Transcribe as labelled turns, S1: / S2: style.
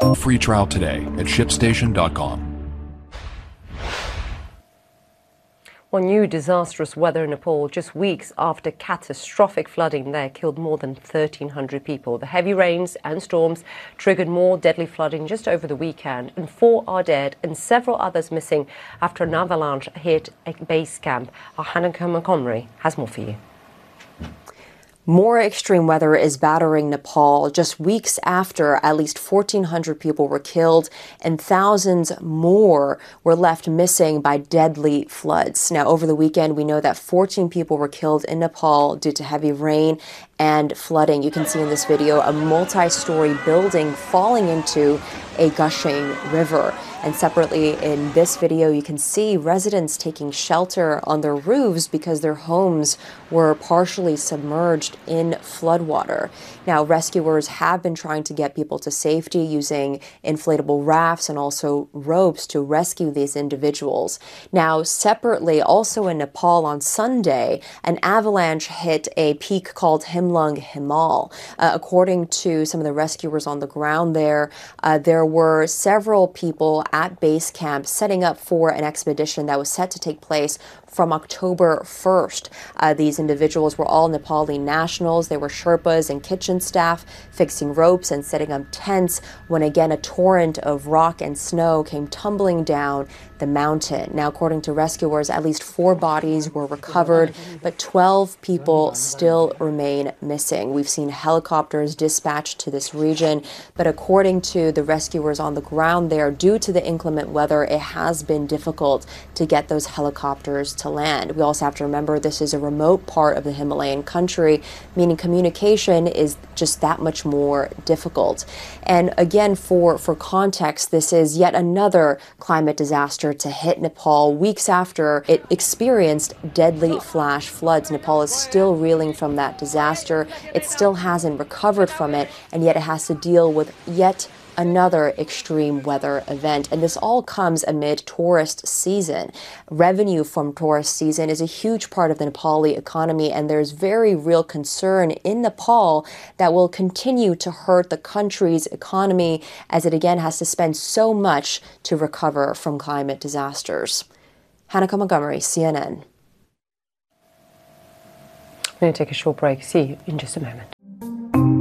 S1: Free trial today at ShipStation.com.
S2: Well, new disastrous weather in Nepal just weeks after catastrophic flooding there killed more than 1,300 people. The heavy rains and storms triggered more deadly flooding just over the weekend, and 4 are dead and several others missing after an avalanche hit a base camp. Our Hanneke Montgomery has more for you.
S3: More extreme weather is battering Nepal just weeks after at least 1,400 people were killed and thousands more were left missing by deadly floods. Now, over the weekend, we know that 14 people were killed in Nepal due to heavy rain and flooding. You can see in this video a multi-story building falling into a gushing river. And separately in this video, you can see residents taking shelter on their roofs because their homes were partially submerged in floodwater. Now, rescuers have been trying to get people to safety using inflatable rafts and also ropes to rescue these individuals. Now, separately, also in Nepal on Sunday, an avalanche hit a peak called Himlung Himal. According to some of the rescuers on the ground there were several people at base camp setting up for an expedition that was set to take place from October 1st. These individuals were all Nepali nationals. They were Sherpas and kitchen staff fixing ropes and setting up tents when again a torrent of rock and snow came tumbling down the mountain. Now, according to rescuers, at least 4 bodies were recovered, but 12 people still remain missing. We've seen helicopters dispatched to this region, but according to the rescuers on the ground there, due to the inclement weather, it has been difficult to get those helicopters to land. We also have to remember this is a remote part of the Himalayan country, meaning communication is just that much more difficult. And again, for context, this is yet another climate disaster to hit Nepal weeks after it experienced deadly flash floods. Nepal is still reeling from that disaster. It still hasn't recovered from it, and yet it has to deal with yet another extreme weather event. And this all comes amid tourist season. Revenue from tourist season is a huge part of the Nepali economy, and there's very real concern in Nepal that will continue to hurt the country's economy as it again has to spend so much to recover from climate disasters. Hanneke Montgomery, CNN.
S2: I'm going to take a short break. See you in just a moment.